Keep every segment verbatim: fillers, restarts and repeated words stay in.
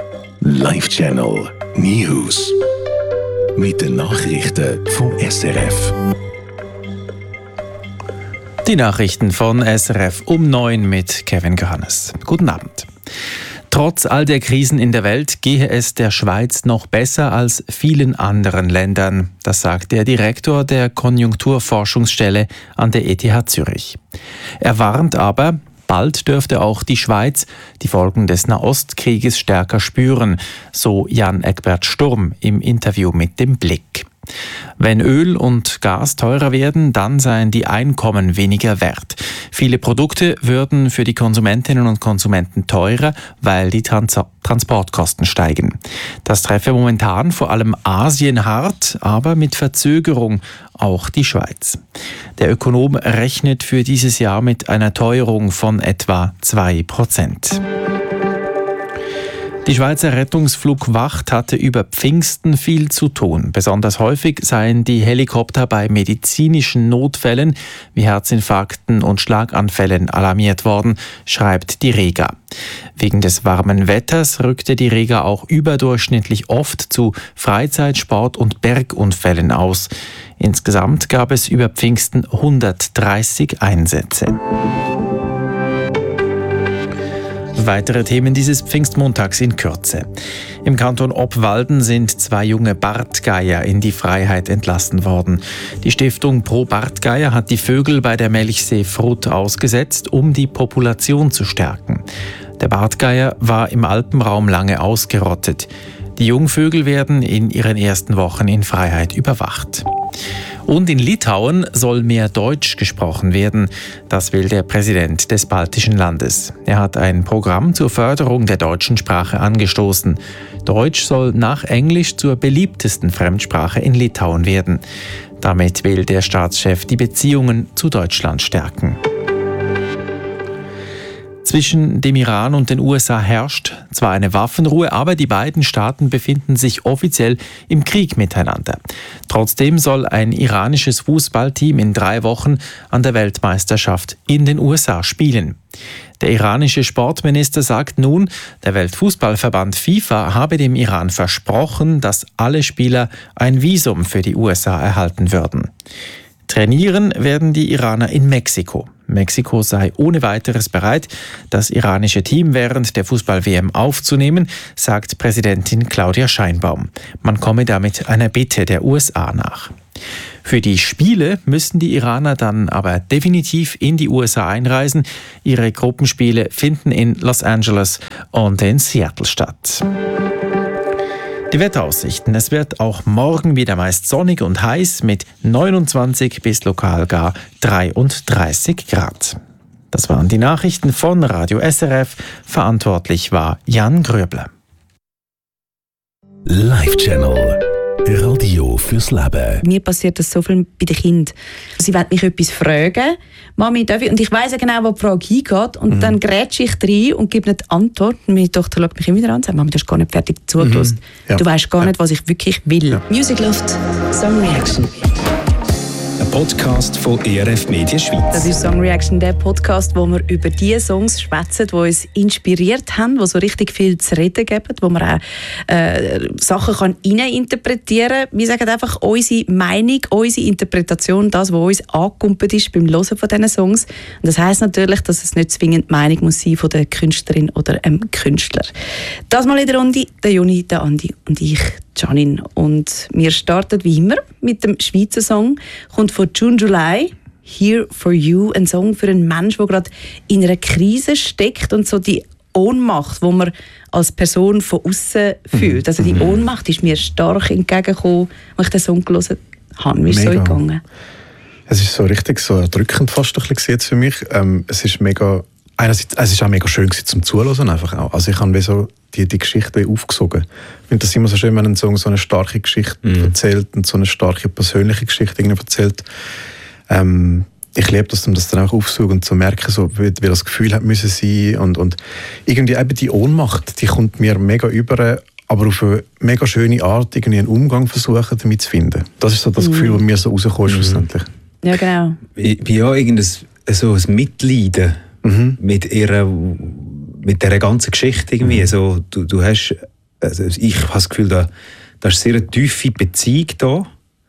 Live Channel News. Mit den Nachrichten vom S R F. Die Nachrichten von S R F um neun mit Kevin Johannes. Guten Abend. Trotz all der Krisen in der Welt gehe es der Schweiz noch besser als vielen anderen Ländern. Das sagt der Direktor der Konjunkturforschungsstelle an der E T H Zürich. Er warnt aber, bald dürfte auch die Schweiz die Folgen des Nahostkrieges stärker spüren, so Jan Egbert Sturm im Interview mit dem Blick. Wenn Öl und Gas teurer werden, dann seien die Einkommen weniger wert. Viele Produkte würden für die Konsumentinnen und Konsumenten teurer, weil die Trans- Transportkosten steigen. Das treffe momentan vor allem Asien hart, aber mit Verzögerung auch die Schweiz. Der Ökonom rechnet für dieses Jahr mit einer Teuerung von etwa zwei Prozent. Die Schweizer Rettungsflugwacht hatte über Pfingsten viel zu tun. Besonders häufig seien die Helikopter bei medizinischen Notfällen wie Herzinfarkten und Schlaganfällen alarmiert worden, schreibt die Rega. Wegen des warmen Wetters rückte die Rega auch überdurchschnittlich oft zu Freizeit-, Sport- und Bergunfällen aus. Insgesamt gab es über Pfingsten hundertdreißig Einsätze. Weitere Themen dieses Pfingstmontags in Kürze. Im Kanton Obwalden sind zwei junge Bartgeier in die Freiheit entlassen worden. Die Stiftung Pro Bartgeier hat die Vögel bei der Melchsee-Frut ausgesetzt, um die Population zu stärken. Der Bartgeier war im Alpenraum lange ausgerottet. Die Jungvögel werden in ihren ersten Wochen in Freiheit überwacht. Und in Litauen soll mehr Deutsch gesprochen werden. Das will der Präsident des baltischen Landes. Er hat ein Programm zur Förderung der deutschen Sprache angestoßen. Deutsch soll nach Englisch zur beliebtesten Fremdsprache in Litauen werden. Damit will der Staatschef die Beziehungen zu Deutschland stärken. Zwischen dem Iran und den U S A herrscht zwar eine Waffenruhe, aber die beiden Staaten befinden sich offiziell im Krieg miteinander. Trotzdem soll ein iranisches Fußballteam in drei Wochen an der Weltmeisterschaft in den U S A spielen. Der iranische Sportminister sagt nun, der Weltfußballverband FIFA habe dem Iran versprochen, dass alle Spieler ein Visum für die U S A erhalten würden. Trainieren werden die Iraner in Mexiko. Mexiko sei ohne weiteres bereit, das iranische Team während der Fußball-W M aufzunehmen, sagt Präsidentin Claudia Scheinbaum. Man komme damit einer Bitte der U S A nach. Für die Spiele müssen die Iraner dann aber definitiv in die U S A einreisen. Ihre Gruppenspiele finden in Los Angeles und in Seattle statt. Die Wetteraussichten. Es wird auch morgen wieder meist sonnig und heiß mit neunundzwanzig bis lokal gar dreiunddreißig Grad. Das waren die Nachrichten von Radio S R F. Verantwortlich war Jan Gröbler. Live Channel. Radio fürs Leben. Mir passiert das so viel bei den Kindern. Sie wollen mich etwas fragen. Mami, darf ich? Und ich weiss ja genau, wo die Frage hingeht. Und mhm. dann grätsche ich rein und gebe nicht die Antwort. Und meine Tochter schaut mich immer wieder an und sagt, Mami, du hast gar nicht fertig zugelassen. Mhm. Ja. Du weißt gar ja. nicht, was ich wirklich will. Ja. Music Loft Song Reaction. Ein Podcast von E R F Media Schweiz. Das ist Song Reaction, der Podcast, wo wir über die Songs schwätzen, die uns inspiriert haben, die so richtig viel zu reden geben, wo man auch äh, Sachen kann interpretieren kann. Wir sagen einfach unsere Meinung, unsere Interpretation, das, was uns angekumpelt ist beim Hören von diesen Songs. Und das heisst natürlich, dass es nicht zwingend die Meinung muss sein von der Künstlerin oder einem Künstler. Das mal in der Runde, der Juni, der Andi und ich, Janine. Und wir starten wie immer mit dem Schweizer Song. Kommt von June July, Here for You, ein Song für einen Menschen, der gerade in einer Krise steckt und so die Ohnmacht, die man als Person von außen fühlt. Also die Ohnmacht ist mir stark entgegengekommen, als ich den Song gehört habe. Wie ist es so gegangen? Es ist so richtig so erdrückend fast ein bisschen jetzt für mich. Ähm, es ist mega, einerseits, es ist auch mega schön zum Zuhören einfach auch. Also ich habe wie so die, die Geschichte aufgesogen. Ich finde das immer so schön, wenn ein Song so eine starke Geschichte mhm. erzählt und so eine starke persönliche Geschichte irgendwie erzählt. Ähm, ich liebe das, um das dann auch aufzusuchen und zu merken, so, wie, wie das Gefühl hat müssen sein und, und irgendwie eben die Ohnmacht, die kommt mir mega über, aber auf eine mega schöne Art irgendwie einen Umgang versuchen, damit zu finden. Das ist so das mhm. Gefühl, das mir so rauskommt schlussendlich. Ja, genau. Wie ja, irgendein so ein Mitleiden mhm. mit ihrer, mit dieser ganzen Geschichte irgendwie. Mhm. So, du, du hast also ich habe das Gefühl, da, da ist sehr eine tiefe Beziehung da.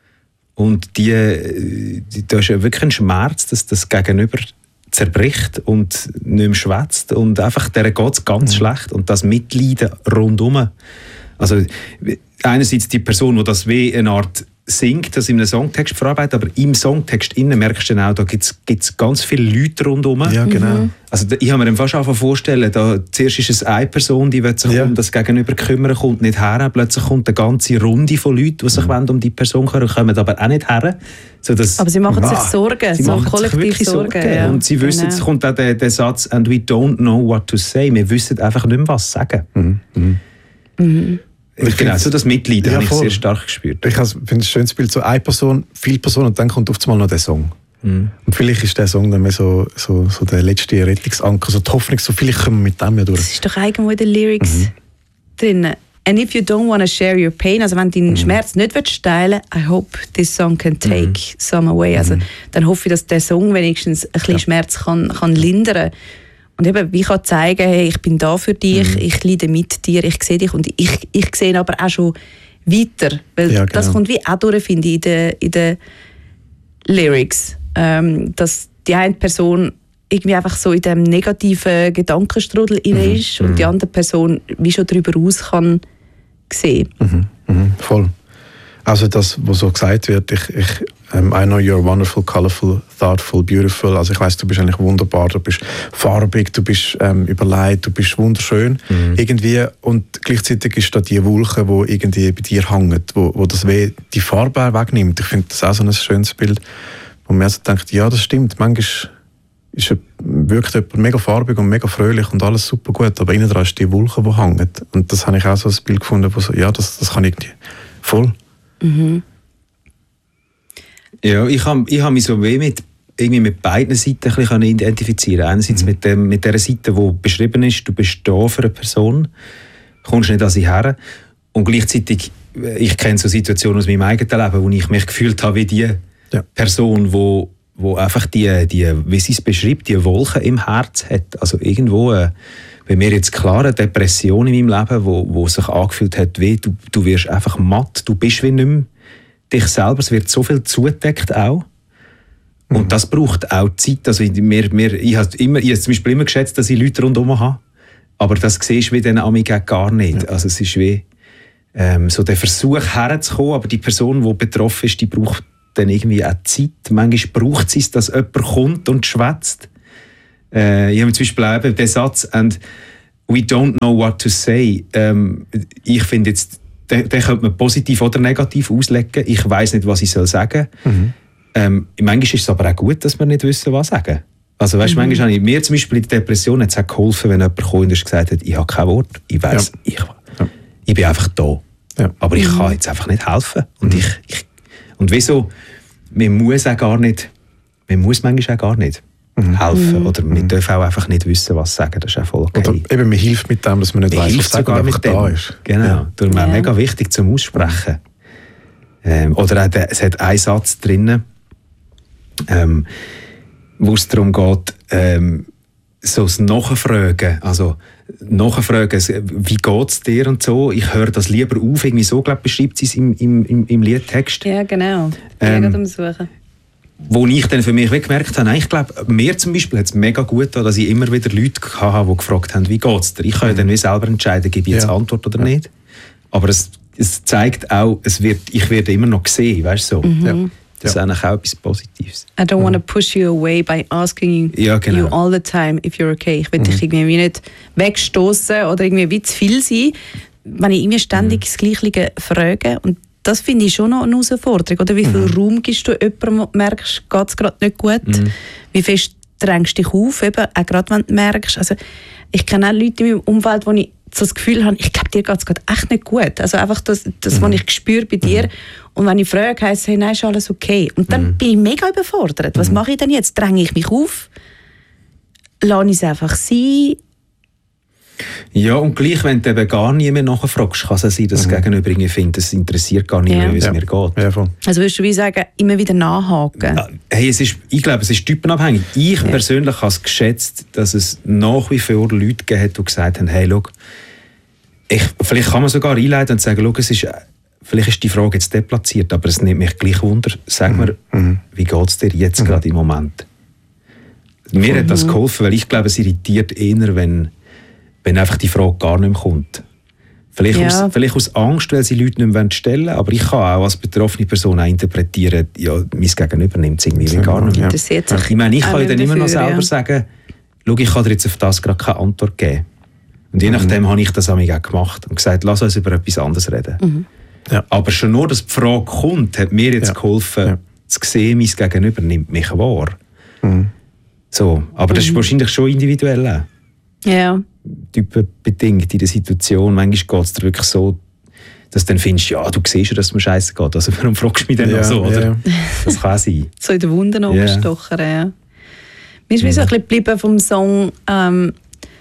Und die, die, da ist ja wirklich ein Schmerz, dass das Gegenüber zerbricht und nicht mehr schwätzt. Und einfach, der geht es ganz mhm. schlecht. Und das Mitleiden rundum. Also einerseits die Person, die das wie eine Art singt, das in einem Songtext verarbeitet, aber im Songtext innen merkst du dann auch, da gibt es ganz viele Leute rundherum. Ja, genau. Mhm. Also ich habe mir fast angefangen vorstellen, da, zuerst ist es eine Person, die sich ja. um das Gegenüber kümmern, kommt nicht her, plötzlich kommt eine ganze Runde von Leuten, die sich mhm. um die Person kümmern, kommen aber auch nicht her. So, dass, aber sie machen wow, sich Sorgen, sie so machen kollektiv sich Sorgen. Sorgen ja. Und sie wissen, genau. es kommt auch der, der Satz, and we don't know what to say. Wir wissen einfach nicht mehr, was sagen. Mhm. Mhm. Mhm. Ich genau, so das Mitleiden ja, habe ich voll. sehr stark gespürt. Ich finde es ein schönes Bild, so eine Person, viele Personen, und dann kommt oft mal noch der Song. Mm. Und vielleicht ist der Song dann mehr so, so, so der letzte Rettungsanker, so die Hoffnung, so vielleicht kommen wir mit dem ja durch. Das ist doch irgendwo in den Lyrics mhm. drin. And if you don't want to share your pain, also wenn du deinen mhm. Schmerz nicht willst teilen, I hope this song can take mhm. some away. Also mhm. dann hoffe ich, dass der Song wenigstens ein bisschen ja. Schmerz kann, kann lindern. Und eben, wie kann zeigen, hey, ich bin da für dich, mhm. ich leide mit dir, ich sehe dich und ich, ich sehe aber auch schon weiter. Weil ja, genau. das kommt wie auch durch, finde ich, in den, in den Lyrics. Ähm, dass die eine Person irgendwie einfach so in diesem negativen Gedankenstrudel mhm. inne ist und mhm. die andere Person wie schon darüber raus kann sehen. Mhm. Mhm. Voll. Also das, was so gesagt wird, ich, ich um, I know you're wonderful, colourful, thoughtful, beautiful. Also ich weiss, du bist eigentlich wunderbar, du bist farbig, du bist ähm, überlegt, du bist wunderschön mhm. irgendwie. Und gleichzeitig ist da die Wolke, die irgendwie bei dir hängt, wo, wo das weh die Farbe wegnimmt. Ich finde das auch so ein schönes Bild, wo man also denkt, ja, das stimmt. Manchmal ist, wirkt jemand mega farbig und mega fröhlich und alles super gut, aber innen dran ist die Wolke, die hängt. Und das habe ich auch so ein Bild gefunden, wo so, ja, das, das kann irgendwie voll. Mhm. Ja, ich habe ich hab mich so weh mit, irgendwie mit beiden Seiten ein bisschen identifizieren. Einerseits mhm. mit, dem, mit der Seite, die beschrieben ist, du bist da für eine Person, kommst nicht an sie her. Und gleichzeitig, ich kenne so Situationen aus meinem eigenen Leben, wo ich mich gefühlt habe wie die ja. Person, wo, wo einfach die, die, wie sie es beschreibt, die Wolke im Herz hat. Also irgendwo, äh, bei mir jetzt klar eine Depression in meinem Leben, wo, wo sich angefühlt hat, wie du, du wirst einfach matt, du bist wie nicht mehr dich selber, es wird so viel zugedeckt auch. Und mhm. das braucht auch Zeit. Also mir, mir, ich habe immer, ich habe zum Beispiel immer geschätzt, dass ich Leute rundherum habe, aber das siehst du wie dann amigs gar nicht. Ja. Also es ist wie ähm, so der Versuch herzukommen, aber die Person, die betroffen ist, die braucht dann irgendwie auch Zeit. Manchmal braucht es, dass jemand kommt und schwätzt. Äh, ich habe zum Beispiel eben den Satz, and we don't know what to say. Ähm, ich finde jetzt, den, den könnte man positiv oder negativ auslegen. Ich weiss nicht, was ich soll sagen soll. Mhm. Ähm, manchmal ist es aber auch gut, dass wir nicht wissen, was sagen. Also weißt, mhm. manchmal habe ich mir zum Beispiel in der Depression hat's auch geholfen, wenn jemand kam und gesagt hat, ich habe kein Wort, ich weiss, ja. ich, ja. ich bin einfach da. Ja. Aber ich mhm. kann jetzt einfach nicht helfen. Und, mhm. ich, ich, und wieso? Man muss auch gar nicht, man muss manchmal auch gar nicht helfen. Mhm. Oder man darf auch einfach nicht wissen, was sagen. Das ist auch voll okay. Oder eben, man hilft mit dem, dass man nicht weiss, was sagen, einfach da ist. Genau. Ja. Darum ja. auch mega wichtig zum Aussprechen. Ähm, oder auch der, es hat einen Satz drin, ähm, wo es darum geht, ähm, so das Nachfragen. Also, Nachfragen, wie geht es dir und so. Ich höre das lieber auf. Irgendwie so, glaube ich, beschreibt sie es im, im, im Liedtext. Ja, genau. Ähm, ja, am Suchen. Wo ich dann für mich gemerkt habe, ich glaube, mir zum Beispiel hat es mega gut getan, dass ich immer wieder Leute hatte, die gefragt haben, wie geht es dir? Ich kann ja dann wie selber entscheiden, gebe ich jetzt ja. Antwort oder ja. nicht. Aber es, es zeigt auch, es wird, ich werde immer noch gesehen, weißt du? So. Mhm. Ja. Das ja. ist eigentlich auch etwas Positives. I don't want to push you away by asking you, ja, genau. you all the time if you're okay. Ich will mhm. dich irgendwie nicht wegstoßen oder irgendwie wie zu viel sein, wenn ich irgendwie ständig mhm. das Gleiche frage. Und das finde ich schon noch eine Herausforderung. Oder wie viel mhm. Raum gibst du jemandem, wo du merkst, geht es gerade nicht gut? Mhm. Wie fest drängst du dich auf, eben, auch gerade wenn du merkst. Also, ich kenne auch Leute in meinem Umfeld, wo ich so das Gefühl habe, ich glaube, dir geht es gerade echt nicht gut. Also einfach das, das mhm. was ich spüre bei dir. Mhm. Und wenn ich frage, heisst es, hey, nein, ist alles okay. Und dann mhm. bin ich mega überfordert. Was mhm. mache ich denn jetzt? Dränge ich mich auf? Lasse ich es einfach sein? Ja, und gleich, wenn du eben gar nie mehr nachfragst, kann es sein, dass mhm. das Gegenüber irgendwie findet, es interessiert gar nicht ja. mehr, wie es ja. mir geht. Ja, voll. Also würdest du wie sagen, immer wieder nachhaken? Ja, hey, es ist, ich glaube, es ist typenabhängig. Ich ja. persönlich habe es geschätzt, dass es nach wie vor Leute gegeben hat, die gesagt haben, hey, schau, ich, vielleicht kann man sogar einleiten und sagen, schau, es ist, vielleicht ist die Frage jetzt deplatziert, aber es nimmt mich gleich Wunder. Sag mir, mhm. wie geht es dir jetzt mhm. gerade im Moment? Mir mhm. hat das geholfen, weil ich glaube, es irritiert eher, wenn, wenn einfach die Frage gar nicht mehr kommt. Vielleicht, ja. aus, vielleicht aus Angst, weil sie Leute nicht mehr stellen wollen, aber ich kann auch als betroffene Person auch interpretieren, ja, mein Gegenüber nimmt es irgendwie ja. gar nicht mehr. Ja. Ich meine, ich kann ja dann immer noch selber ja. sagen, schau, ich kann dir jetzt auf das gerade keine Antwort geben. Und je nachdem mhm. habe ich das auch gemacht und gesagt, lass uns über etwas anderes reden. Mhm. Ja. Aber schon nur, dass die Frage kommt, hat mir jetzt ja. geholfen, ja. zu sehen, mein Gegenüber nimmt mich wahr. Mhm. So, aber das mhm. ist wahrscheinlich schon individuell. Ja. Typenbedingt in der Situation. Manchmal geht es dir wirklich so, dass du dann findest, ja, du siehst ja, dass es mir scheiße geht. Also warum fragst du mich denn ja, noch so? Oder? Ja. Das kann sein. So in den Wunden abgestochen, ja. ja. Mir ist mhm. so ein bisschen geblieben vom Song, ähm,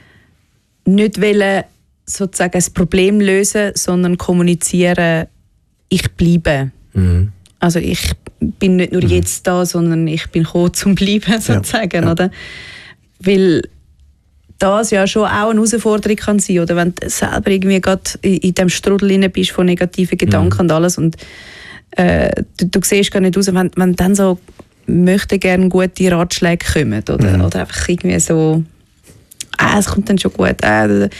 nicht wollen, sozusagen das Problem lösen, sondern kommunizieren, ich bleibe. Mhm. Also ich bin nicht nur mhm. jetzt da, sondern ich bin gekommen zum Bleiben, sozusagen. Ja. Ja. Oder? Weil das ja schon auch eine Herausforderung kann sein, oder? Wenn du selber irgendwie gerade in, in diesem Strudel drin bist von negativen Gedanken mhm. und alles und äh, du, du siehst gar nicht raus, wenn, wenn dann so möchte gerne gute Ratschläge kommen, oder, mhm. oder einfach irgendwie so ah, es kommt dann schon gut. Äh,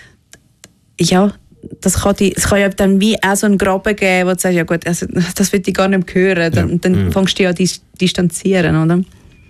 ja, das kann, die, es kann ja dann wie auch so einen Graben geben, wo du sagst, ja gut, also, das will ich gar nicht mehr hören. Dann, ja. dann mhm. fängst du ja an dis- distanzieren, oder?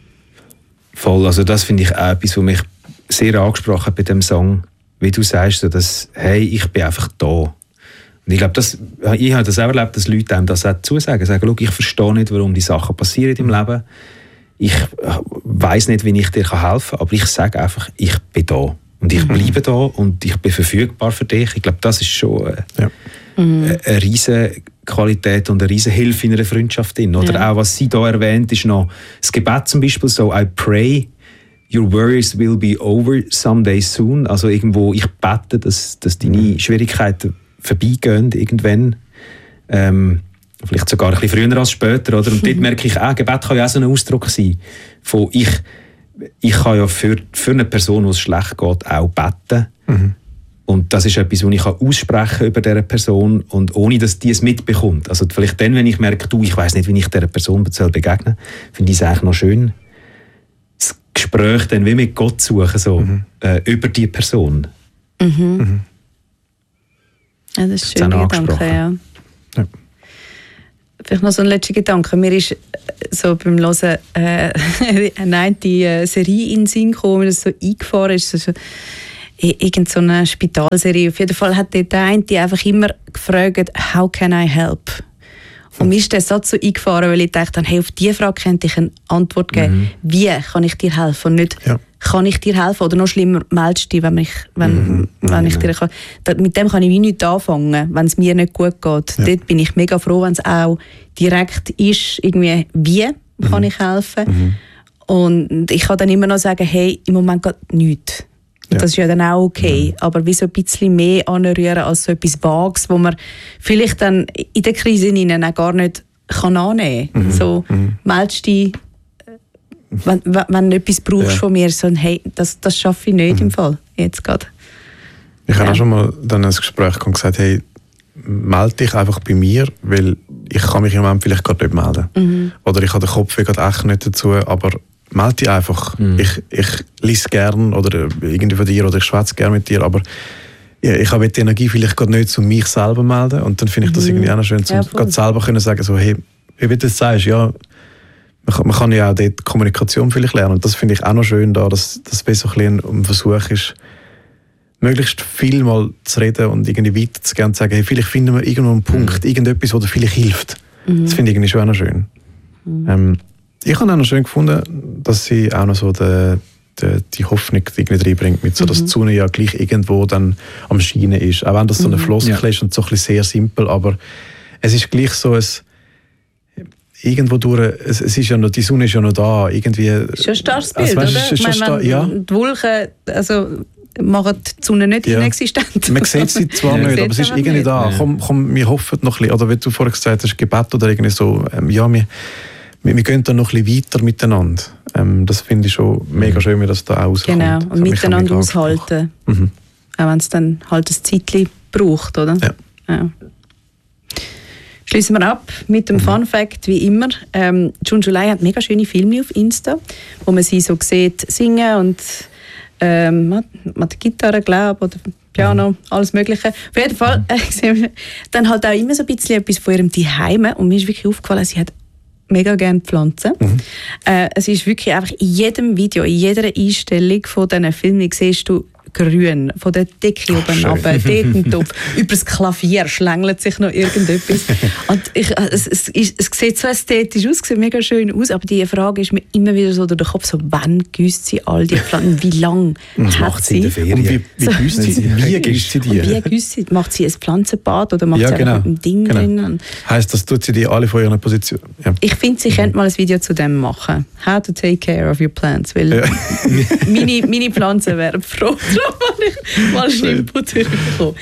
Voll, also das finde ich auch etwas, was mich sehr angesprochen hat bei dem Song. Wie du sagst, so dass, hey, ich bin einfach da. Und ich glaube, das, ich habe das auch erlebt, dass Leute einem das auch zusagen. Sagen, schau, ich verstehe nicht, warum die Sachen passieren im Leben. Ich weiss nicht, wie ich dir helfen kann, aber ich sage einfach, ich bin da. Und ich mhm. bleibe da und ich bin verfügbar für dich. Ich glaube, das ist schon äh, ja. eine, eine riesige Qualität und eine riesige Hilfe in einer Freundschaft. Oder ja. auch, was sie da erwähnt, ist noch das Gebet zum Beispiel so, I pray, your worries will be over someday soon. Also irgendwo, ich bete, dass, dass deine mhm. Schwierigkeiten vorbeigehen irgendwann. Ähm, Vielleicht sogar ein bisschen früher als später. Oder? Und dort merke ich auch, Gebet kann ja auch so ein Ausdruck sein. Von ich, ich kann ja für, für eine Person, die es schlecht geht, auch beten. Mhm. Und das ist etwas, was ich aussprechen kann über diese Person, und ohne dass die es mitbekommt. Also vielleicht dann, wenn ich merke, du, ich weiss nicht, wie ich dieser Person begegnen soll, finde ich es eigentlich noch schön, das Gespräch dann wie mit Gott zu suchen, so, mhm. äh, über die Person. Mhm. Mhm. Ja, das ist schön, Gedanke, ja. ja. Vielleicht noch so ein letzter Gedanke. Mir ist so beim Hören äh, eine äh, Serie in den Sinn gekommen, das so eingefahren ist. So, irgend so eine Spitalserie. Auf jeden Fall hat der eine einfach immer gefragt, how can I help? Und mir ist der Satz so eingefahren, weil ich dachte, hey, auf diese Frage könnte ich eine Antwort geben. Mhm. Wie kann ich dir helfen? Und nicht, ja. kann ich dir helfen? Oder noch schlimmer, meldest du dich, wenn ich, wenn, mhm. wenn ich dir kann. Mit dem kann ich wie nichts anfangen, wenn es mir nicht gut geht. Ja. Dort bin ich mega froh, wenn es auch direkt ist, irgendwie, wie kann mhm. ich helfen? Mhm. Und ich kann dann immer noch sagen, hey, im Moment geht nichts. Ja. Das ist ja dann auch okay, mhm. aber wie so ein bisschen mehr anrühren als so etwas Vages, wo man vielleicht dann in der Krise auch gar nicht kann annehmen kann. Mhm. So, mhm. meldest dich, wenn, wenn du etwas brauchst ja. von mir, so, hey, das, das schaffe ich nicht mhm. im Fall, jetzt gerade. Ich habe ja. auch schon mal dann ein Gespräch und gesagt, hey, melde dich einfach bei mir, weil ich kann mich im Moment vielleicht gerade nicht melden. Mhm. Oder ich habe den Kopf gerade echt nicht dazu, aber melde dich einfach. Mhm. Ich, ich lese gerne oder irgendwie von dir oder ich schwätze gerne mit dir, aber ja, ich habe die Energie vielleicht gerade nicht zu mich selber melden, und dann finde ich das mhm. irgendwie auch noch schön, zum ja, gerade selber können sagen, so, hey, wie du das sagst, ja, man kann, man kann ja auch dort Kommunikation vielleicht lernen, und das finde ich auch noch schön da, dass das so ein, ein Versuch ist, möglichst viel mal zu reden und irgendwie weiterzugehen und zu sagen, hey, vielleicht finden wir irgendwo einen Punkt, mhm. irgendetwas, was dir vielleicht hilft. Mhm. Das finde ich irgendwie schon auch noch schön. Mhm. Ähm, Ich habe auch noch schön gefunden, dass sie auch noch so die, die, die Hoffnung irgendwie reinbringt, mit so, dass mhm. die Sonne ja gleich irgendwo dann am Scheinen ist. Auch wenn das so eine Floskel ja. ist und so ein bisschen sehr simpel, aber es ist gleich so ein irgendwo durch, es, es ist ja noch, die Sonne ist ja noch da. Irgendwie, ist schon ein starkes Bild, also, weißt, oder? Ich meine, ja. Die Wolken, also machen die Sonne nicht ja. inexistent. Man sieht sie zwar nicht, aber es ist irgendwie nicht. da. Ja. Komm, komm, wir hoffen noch ein bisschen, oder wie du vorhin gesagt hast, Gebet oder irgendwie so, ähm, ja, wir Wir, wir gehen da noch ein bisschen weiter miteinander. Ähm, das finde ich schon mega schön, wie das da auskommt. Genau, und miteinander aushalten. Mhm. Auch wenn es dann halt ein Zeitchen braucht, oder? Ja. ja. Schließen wir ab mit dem mhm. Fun Fact, wie immer. Ähm, Jun July hat mega schöne Filme auf Insta, wo man sie so sieht singen und ähm, mit der Gitarre, glaube oder Piano, mhm. alles Mögliche. Auf jeden Fall äh, dann halt auch immer so ein bisschen etwas von ihrem Zuhause. Und mir ist wirklich aufgefallen, sie hat mega gerne Pflanzen. Mhm. Äh, es ist wirklich einfach in jedem Video, in jeder Einstellung von diesen Filmen siehst du grün, von der Decke oben runter, dort ein Topf, über das Klavier schlängelt sich noch irgendetwas. Und ich, es, es, es, es sieht so ästhetisch aus, sieht mega schön aus, aber die Frage ist mir immer wieder so durch den Kopf, so, wann gießt sie all die Pflanzen, wie lange hat sie? In der Ferien. Und wie, wie so, gießt sie, wie gießt sie die? Und wie gießt sie? Macht sie ein Pflanzenbad oder macht ja, sie genau. einfach ein Ding genau. drin? Heisst, das tut sie die alle von ihrer Position? Ja. Ich finde, sie mhm. könnte mal ein Video zu dem machen. How to take care of your plants, weil ja. meine, meine Pflanzen wären froh wenn ich mal einen Input bekomme.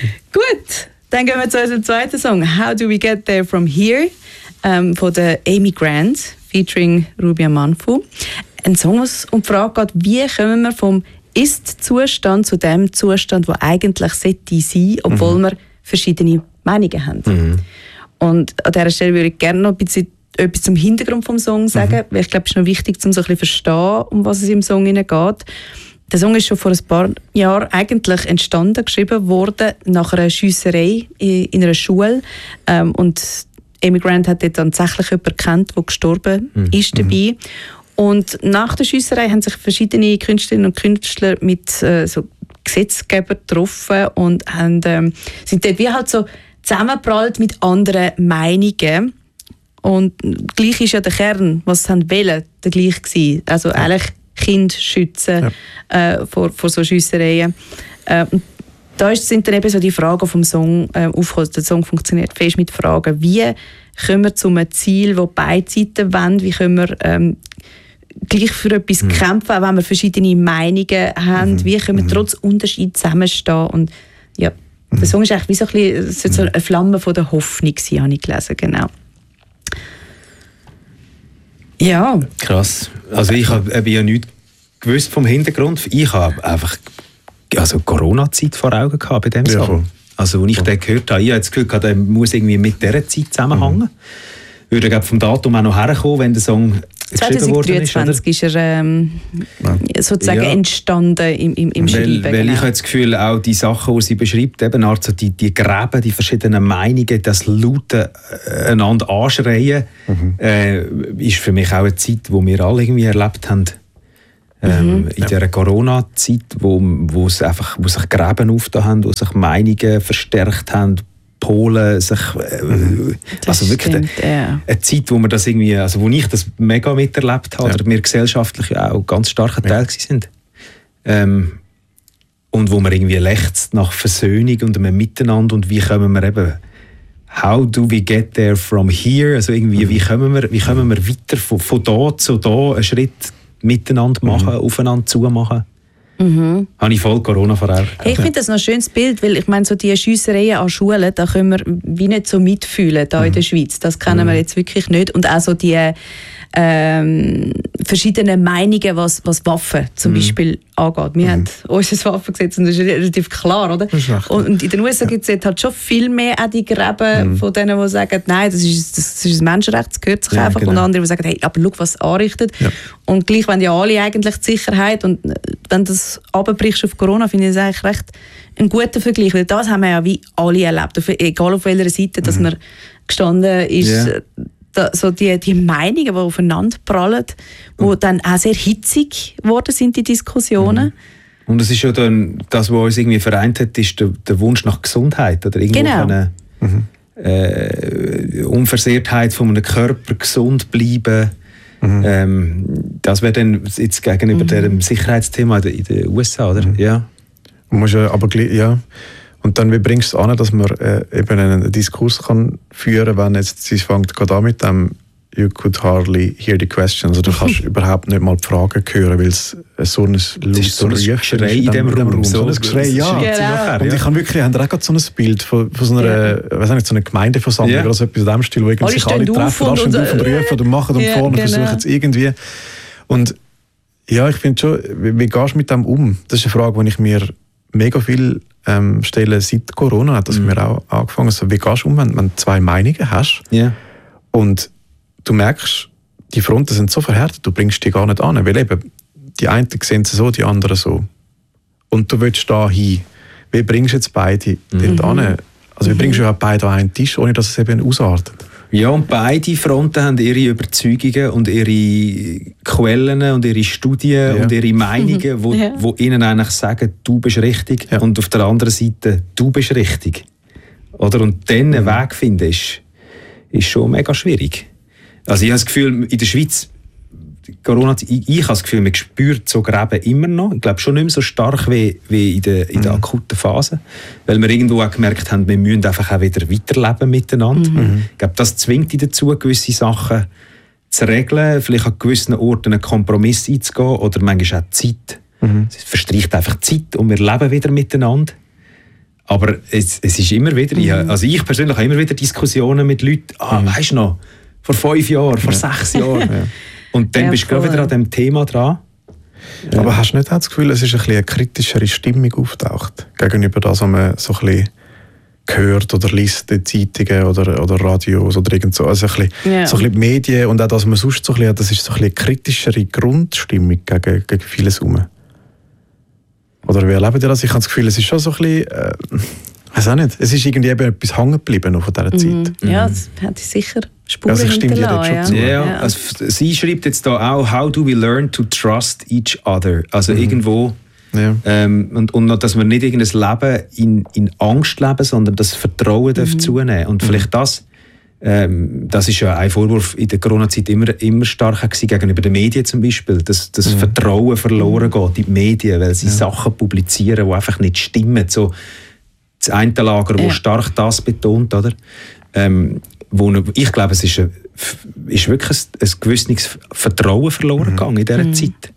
Gut, dann gehen wir zu unserem zweiten Song. How Do We Get There From Here? Ähm, von der Amy Grant, featuring Ruby Amanfu. Ein Song, was um die Frage geht, wie kommen wir vom Ist-Zustand zu dem Zustand, der eigentlich sollte sein, obwohl mhm. wir verschiedene Meinungen haben. Mhm. Und an dieser Stelle würde ich gerne noch ein bisschen etwas zum Hintergrund des Songs sagen, mhm. weil ich glaube, es ist noch wichtig, um so ein bisschen zu verstehen, um was es im Song geht. Der Song ist schon vor ein paar Jahren eigentlich entstanden, geschrieben worden nach einer Schiesserei in einer Schule. Ähm, und Amy Grant hat dort tatsächlich jemanden gekannt, der gestorben mhm. ist dabei. Und nach der Schiesserei haben sich verschiedene Künstlerinnen und Künstler mit äh, so Gesetzgebern getroffen und haben, ähm, sind dort wie halt so zusammengeprallt mit anderen Meinungen. Und gleich ist ja der Kern, was sie wollen, der gleich gewesen. Also ja. eigentlich Kinder schützen ja. äh, vor, vor so Schiessereien. Äh, da sind dann eben so die Fragen vom Song äh, aufgekommen. Der Song funktioniert fest mit Fragen. Wie kommen wir zu einem Ziel, das beide Seiten wollen? Wie können wir ähm, gleich für etwas mhm. kämpfen, auch wenn wir verschiedene Meinungen haben? Mhm. Wie können wir trotz Unterschied zusammenstehen? Und ja, mhm. der Song ist eigentlich wie so ein bisschen, so eine Flamme von der Hoffnung, habe ich gelesen, genau. Ja. Krass. Also ich habe ja nichts gewusst vom Hintergrund. Ich habe einfach also Corona-Zeit vor Augen gehabt bei dem Song. Ja, also als ich ja. den gehört habe, ich habe das Gefühl, der muss irgendwie mit dieser Zeit zusammenhängen. Mhm. Würde glaube vom Datum auch noch herkommen, wenn der Song zwanzig dreiundzwanzig ist, ist er ähm, ja. sozusagen ja. entstanden im, im, im Schreiben. Weil, weil genau. ich habe das Gefühl, auch die Sachen, die sie beschreibt, eben also die, die Gräben, die verschiedenen Meinungen, das laute einander anschreien, mhm. äh, ist für mich auch eine Zeit, die wir alle irgendwie erlebt haben. Ähm, mhm. In ja. dieser Corona-Zeit, wo, wo, es einfach, wo sich Gräben aufgetan haben, wo sich Meinungen verstärkt haben, Polen, sich, äh, mhm. also wirklich stimmt, eine, ja. eine Zeit, wo man das irgendwie, also wo ich das mega miterlebt habe, ja. oder wir gesellschaftlich auch ganz starker Teil ja. sind. Ähm, und wo man irgendwie lechzt nach Versöhnung und einem Miteinander und wie kommen wir eben, how do we get there from here, also irgendwie, mhm. wie kommen wir, wie kommen wir weiter von, von da zu da einen Schritt miteinander machen, mhm. aufeinander zu machen. Mhm. Habe ich voll Corona vor Augen. Hey, ich finde das noch ein schönes Bild, weil ich meine, so die Schiessereien an Schulen, da können wir wie nicht so mitfühlen da mhm. in der Schweiz. Das kennen mhm. wir jetzt wirklich nicht. Und auch so die ähm, verschiedenen Meinungen, was, was Waffen zum mhm. Beispiel angeht. Wir mhm. haben unser Waffengesetz und das ist relativ klar, oder? Und in den U S A ja. gibt es halt schon viel mehr auch die Gräben mhm. von denen, die sagen, nein, das ist, das ist ein Menschenrecht, das gehört sich ja, einfach. Genau. Und andere, die sagen, hey, aber schau, was es anrichtet. Ja. Und gleich wollen ja alle eigentlich die Sicherheit. Und wenn das runterbrichst auf Corona, finde ich das eigentlich recht ein guter Vergleich. Weil das haben wir ja wie alle erlebt, egal auf welcher Seite, dass mhm. man gestanden ist. Yeah. Da, so die, die Meinungen, die aufeinander prallen, die mhm. dann auch sehr hitzig geworden sind, die Diskussionen. Mhm. Und es ist ja dann, das, was uns irgendwie vereint hat, ist der, der Wunsch nach Gesundheit. Oder irgendwo genau. eine mhm. äh, Unversehrtheit von einem Körper, gesund bleiben. Mhm. Ähm, das wäre dann jetzt gegenüber mhm. dem Sicherheitsthema in den U S A, oder? Mhm. Ja. Man muss ja, aber ja. Und dann, wie bringst du es an, dass man äh, eben einen Diskurs kann führen kann, wenn jetzt sie fängt gerade an mit dem «You could hardly hear the question». Also du kannst überhaupt nicht mal die Fragen hören, weil es so ein lautes so Geschrei in dem Raum. Raum. So ein Geschrei, ja. Genau. Und ich habe wirklich, haben auch so ein Bild von, von so einer, ja. weiß nicht, so einer Gemeindeversammlung ja. oder so etwas in dem Stil, wo irgendwie sich alle treffen, alle stehen auf und rufen und machen und ja, vorne genau. versuchen es irgendwie. Und ja, ich finde schon, wie, wie gehst du mit dem um? Das ist eine Frage, die ich mir mega viel ähm, stellen seit Corona, hat das mhm. mir auch angefangen. Also, wie gehst du um, wenn, wenn du zwei Meinungen hast yeah. und du merkst, die Fronten sind so verhärtet, du bringst die gar nicht an, weil eben die einen sehen sie so, die anderen so. Und du willst da hin. Wie bringst du jetzt beide mhm. dort hin? Also wie bringst du überhaupt beide an einen Tisch, ohne dass es eben ausartet? Ja, und beide Fronten haben ihre Überzeugungen und ihre Quellen und ihre Studien ja. und ihre Meinungen, wo, ja. wo ihnen eigentlich sagen, du bist richtig ja. und auf der anderen Seite, du bist richtig. Oder? Und dann einen mhm. Weg finden, ist, ist schon mega schwierig. Also ich habe das Gefühl, in der Schweiz, Corona, ich, ich habe das Gefühl, man spürt so Gräben immer noch. Ich glaube schon nicht mehr so stark wie, wie in der, in der mhm. akuten Phase. Weil wir irgendwo auch gemerkt haben, wir müssen einfach auch wieder weiterleben miteinander. Mhm. Ich glaube, das zwingt dich dazu, gewisse Sachen zu regeln, vielleicht an gewissen Orten einen Kompromiss einzugehen oder manchmal auch Zeit. Mhm. Es verstreicht einfach Zeit und wir leben wieder miteinander. Aber es, es ist immer wieder, mhm. also ich persönlich habe immer wieder Diskussionen mit Leuten, ah, mhm. weisst du noch, vor fünf Jahren, vor ja. sechs Jahren. Ja. Und dann ja, bist du gerade wieder an diesem Thema dran. Ja. Aber hast du nicht das Gefühl, es ist ein bisschen eine kritischere Stimmung auftaucht gegenüber das, was man so ein bisschen hört oder liest in Zeitungen oder, oder Radios oder irgend so. Also ein bisschen, ja. so ein bisschen Medien und auch das, was man sonst so ein bisschen hat, das ist so ein bisschen eine kritischere Grundstimmung gegen, gegen vieles herum. Oder wie erlebt ihr das? Ich habe das Gefühl, es ist schon so ein bisschen... Äh, ich weiß auch nicht. Es ist irgendwie eben etwas hängen geblieben von dieser Zeit. Mhm. Ja, das hat sicher Spuren also hinterlassen. Ja, ja. Ja, ja. Also, sie schreibt jetzt da auch, how do we learn to trust each other? Also mhm. irgendwo, ja. ähm, und, und dass wir nicht irgendein Leben in, in Angst leben, sondern das Vertrauen mhm. darf zunehmen. Und vielleicht das, ähm, das ist ja ein Vorwurf in der Corona-Zeit immer, immer stark gewesen, gegenüber den Medien zum Beispiel, dass das mhm. Vertrauen verloren geht in die Medien, weil sie ja. Sachen publizieren, die einfach nicht stimmen. So, das eine Lager, das ja. stark das betont, oder? Ähm, wo, ich glaube, es ist, ein, ist wirklich ein, ein gewisses Vertrauen verloren gegangen mhm. in dieser mhm. Zeit.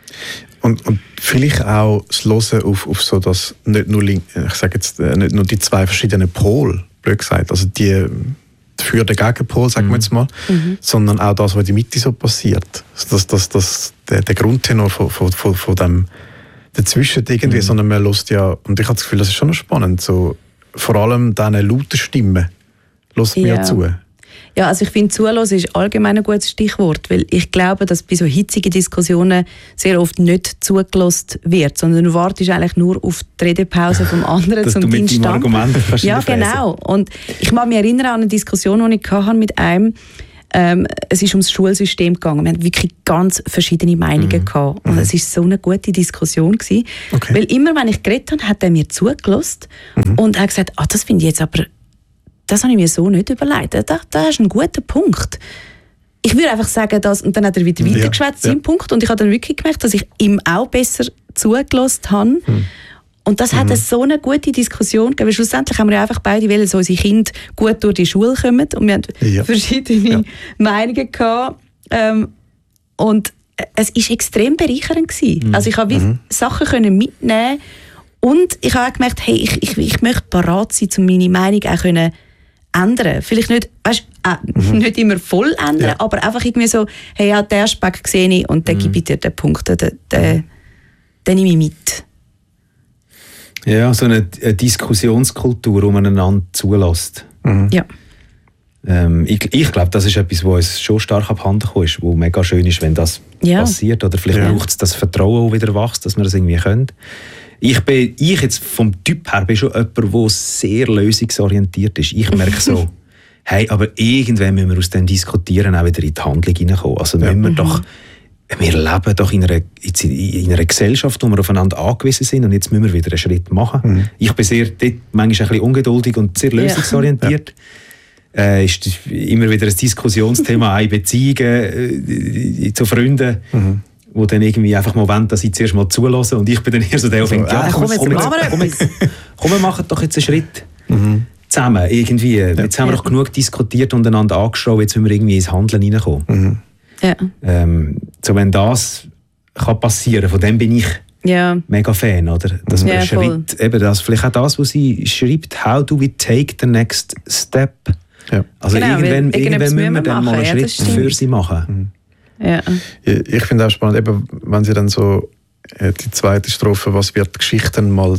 Und, und vielleicht auch das Hören auf, auf so das, nicht nur, ich sage jetzt, nicht nur die zwei verschiedenen Pole, blöd gesagt, also die für den Gegenpol, sagen mhm. wir jetzt mal, mhm. sondern auch das, was in der Mitte so passiert. Das, das, das, der, der Grundtenor von, von, von, von dem dazwischen irgendwie, mhm. sondern man hört ja, und ich habe das Gefühl, das ist schon spannend, so, vor allem diesen lauten Stimmen hört man ja. ja zu. Ja, also ich finde, zuhören ist allgemein ein gutes Stichwort, weil ich glaube, dass bei so hitzigen Diskussionen sehr oft nicht zugelassen wird, sondern du wartest eigentlich nur auf die Redepause vom anderen zum deinen Stand. Ja, genau. Und ich mag mich erinnern an eine Diskussion, die ich hatte mit einem, ähm, es ist ums Schulsystem gegangen. Wir hatten wirklich ganz verschiedene Meinungen mhm. gehabt. Und mhm. es war so eine gute Diskussion gewesen, okay. weil immer, wenn ich geredet habe, hat er mir zugelassen mhm. und hat gesagt, ah, das finde ich jetzt aber, das habe ich mir so nicht überlegt. Da, da ist ein guter Punkt. Ich würde einfach sagen, dass, und dann hat er wieder weitergeschwätzt, ja, seinen ja. Punkt, und ich habe dann wirklich gemerkt, dass ich ihm auch besser zugelassen habe. Hm. Und das mhm. hat so eine gute Diskussion gegeben. Schlussendlich haben wir einfach beide wollen, dass unsere Kinder gut durch die Schule kommen. Und wir hatten ja. verschiedene ja. Meinungen gehabt. Ähm, und es war extrem bereichernd gewesen. Mhm. Also ich konnte mhm. Sachen können mitnehmen. Und ich habe auch gemerkt, hey, ich, ich, ich möchte parat sein, um meine Meinung auch können ändern. Vielleicht nicht, weißt, äh, mhm. nicht immer voll ändern, ja. aber einfach irgendwie so, hey, ja, den Aspekt sehe ich und dann mhm. gebe ich dir den Punkt, den, den, den nehme ich mit. Ja, so eine, eine Diskussionskultur, die man einander zulässt. Mhm. Ja. Ähm, ich ich glaube, das ist etwas, was uns schon stark abhanden gekommen ist, wo mega schön ist, wenn das ja. passiert. Oder vielleicht ja. braucht es das Vertrauen, das wieder wächst, dass wir das irgendwie können. Ich bin, ich jetzt vom Typ her bin schon jemand, der sehr lösungsorientiert ist. Ich merke so, hey, aber irgendwann müssen wir aus dem Diskutieren auch wieder in die Handlung hineinkommen. Also ja. müssen wir doch, wir leben doch in einer, in einer Gesellschaft, wo wir aufeinander angewiesen sind, und jetzt müssen wir wieder einen Schritt machen. Mhm. Ich bin sehr, dort manchmal ein bisschen ungeduldig und sehr lösungsorientiert. Ja. Äh, ist immer wieder ein Diskussionsthema, eine Beziehung äh, zu Freunden. Mhm. Wo dann irgendwie einfach mal wollen, dass ich zuerst mal zulasse, und ich bin dann eher so der, der denkt, ja, komm, komm, komm, komm, komm, wir machen doch jetzt einen Schritt mhm. zusammen, irgendwie. Ja. Jetzt haben wir doch genug diskutiert und einander angeschaut, jetzt müssen wir irgendwie ins Handeln reinkommen. Mhm. Ja. Ähm, so, wenn das kann passieren, von dem bin ich ja. mega Fan, oder? Dass wir ja, einen Schritt, eben das, vielleicht auch das, was sie schreibt, how do we take the next step? Ja. Also genau, irgendwann, irgendwann müssen wir dann mal einen ja, Schritt für sie machen. Mhm. Ja. Ich finde auch spannend, eben, wenn sie dann so äh, die zweite Strophe, was wird Geschichten mal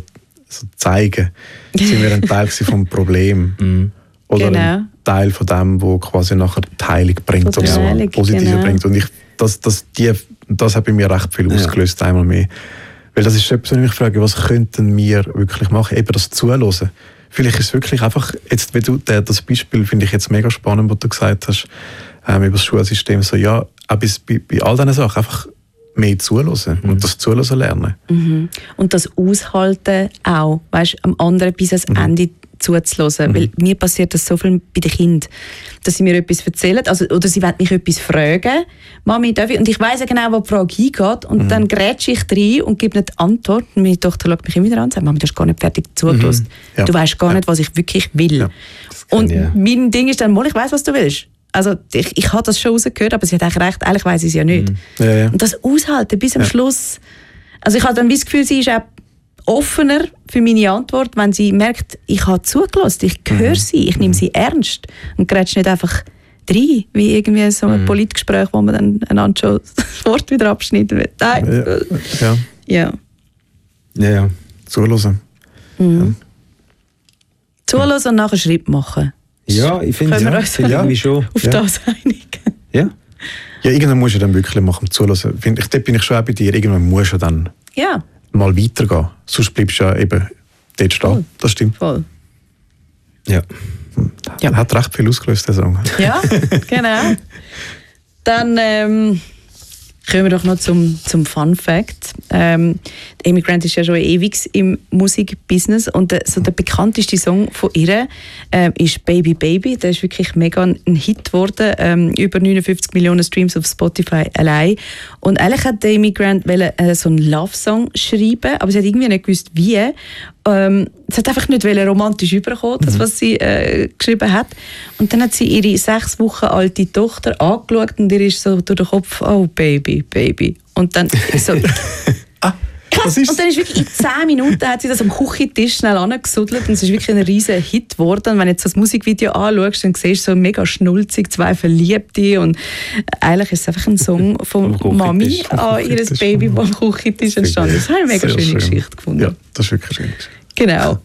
so zeigen, sind wir ein Teil vom Problem. Mhm. Oder Genau. ein Teil von dem, wo quasi nachher die Heilung bringt Von oder der so Heilung, Positives genau. bringt. Und ich, das, das, die, das hat bei mir recht viel Ja. ausgelöst, einmal mehr. Weil das ist etwas, wenn ich mich frage, was könnten wir wirklich machen? Eben das Zuhören. Vielleicht ist es wirklich einfach, jetzt, wie du, der, das Beispiel finde ich jetzt mega spannend, was du gesagt hast, ähm, über das Schulsystem, so, ja, auch bei, bei, bei all diesen Sachen einfach mehr zuhören Mhm. und das Zuhören lernen. Mhm. Und das Aushalten auch, weißt, am anderen bis ans Mhm. Ende zuzuhören. Weil mir passiert das so viel bei den Kindern, dass sie mir etwas erzählen, also, oder sie wollen mich etwas fragen, Mami, darf ich? Und ich weiss ja genau, wo die Frage hingeht, und Mhm. dann grätsche ich rein und gebe nicht die Antwort. Und meine Tochter schaut mich immer wieder an und sagt, Mami, du hast gar nicht fertig zugehört. Mhm. Ja. Du weißt gar Ja. nicht, was ich wirklich will. Ja, und ich, ja. mein Ding ist dann, mal, ich weiss, was du willst. Also ich, ich habe das schon rausgehört, aber sie hat eigentlich recht, eigentlich weiss ich es ja nicht. Ja, ja. Und das Aushalten bis am Ja. Schluss. Also ich habe dann das Gefühl, sie ist auch offener für meine Antwort, wenn sie merkt, ich habe zugelassen, ich höre sie, ich nehme sie ernst und grätsche nicht einfach rein, wie irgendwie so ein Politgespräch, wo man dann einander schon das Wort wieder abschneiden will. Nein. Ja, ja. Ja. Ja, ja. Zuhören. Zuhören und nachher Schritt machen. Ja, ich finde Können wir ja, uns finde irgendwie schon. auf Ja. das einigen? Ja. Ja, irgendwann musst du dann wirklich machen, zuhören. Find ich, dort bin ich schon auch bei dir. Irgendwann musst du dann Ja, mal weitergehen. Sonst bleibst du ja eben dort stehen. Voll. Das stimmt. voll. Ja. Ja. Hat recht viel ausgelöst, der Song. Ja, genau. Dann ähm, kommen wir doch noch zum, zum Fun Fact. Ähm, Amy Grant ist ja schon ewig im Musikbusiness und der, so der bekannteste Song von ihr ähm, ist «Baby Baby». Der ist wirklich mega ein Hit geworden, ähm, über neunundfünfzig Millionen Streams auf Spotify allein. Und eigentlich hat Amy Grant wollen, äh, so einen Love-Song schreiben, aber sie hat irgendwie nicht gewusst, wie. Ähm, sie hat einfach nicht wollen romantisch überkommen, das, was sie äh, geschrieben hat. Und dann hat sie ihre sechs Wochen alte Tochter angeschaut und ihr ist so durch den Kopf, oh Baby, Baby. Und dann so, Ah, krass. Und dann ist wirklich in zehn Minuten hat sie das am Küchentisch schnell angesudelt und es ist wirklich ein riesen Hit geworden. Und wenn du jetzt das Musikvideo anschaust, dann siehst du so mega schnulzig, zwei Verliebte und eigentlich ist es einfach ein Song von Am Küchentisch. Mami an ihr Küchentisch. Baby, das am Küchentisch entstanden ist. Das habe ich eine mega Sehr schöne schön. Geschichte gefunden. Ja, das ist wirklich schön. Genau.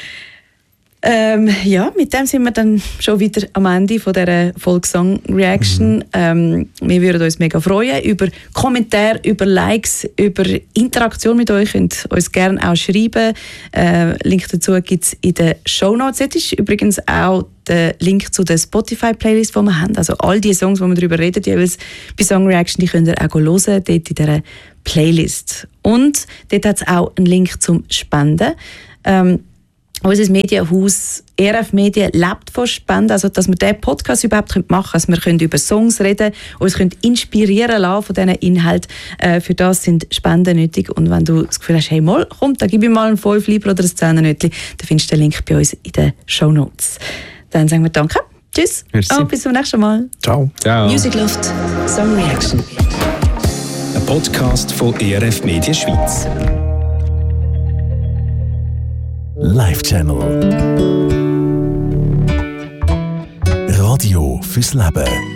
Ähm, ja, mit dem sind wir dann schon wieder am Ende von dieser Volkssong-Reaction. Mhm. Ähm, wir würden uns mega freuen über Kommentare, über Likes, über Interaktion mit euch. Ihr könnt uns gerne auch schreiben. Äh, Link dazu gibt es in den Shownotes. Jetzt ist übrigens auch der Link zu der Spotify-Playlist, die wir haben. Also all die Songs, die wir darüber reden, jeweils bei Song Reaction, die könnt ihr auch hören, dort in dieser Playlist. Und dort hat es auch einen Link zum Spenden. Ähm, Unser Medienhaus E R F Medien lebt von Spenden, also dass wir diesen Podcast überhaupt machen können. Also wir können über Songs reden, uns können inspirieren lassen von diesen Inhalten. Äh, für das sind Spenden nötig. Und wenn du das Gefühl hast, hey, mal, komm, da gib ich mal einen fünf Lieber oder ein Zehner-Nötchen, dann findest du den Link bei uns in den Shownotes. Dann sagen wir Danke, tschüss Merci. und bis zum nächsten Mal. Ciao. Ciao. Music Loft Song Reaction. Ein Podcast von E R F Media Schweiz. Live Channel. Radio fürs Leben.